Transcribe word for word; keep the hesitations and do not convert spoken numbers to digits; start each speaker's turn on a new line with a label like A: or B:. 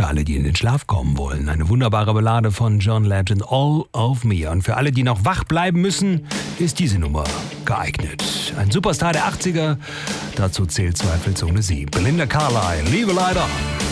A: Für alle, die in den Schlaf kommen wollen, eine wunderbare Ballade von John Legend, All of Me. Und für alle, die noch wach bleiben müssen, ist diese Nummer geeignet. Ein Superstar der achtziger, dazu zählt zweifelsohne sie, Belinda Carlisle, Liebe leider.